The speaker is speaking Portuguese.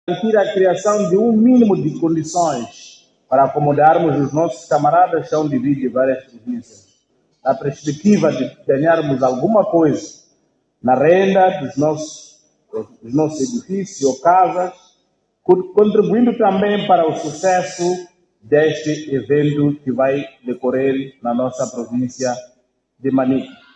garantir a criação de um mínimo de condições para acomodarmos os nossos camaradas que são divididos em várias províncias, na perspectiva de ganharmos alguma coisa na renda dos nossos edifícios ou casas, contribuindo também para o sucesso deste evento que vai decorrer na nossa província de Manica.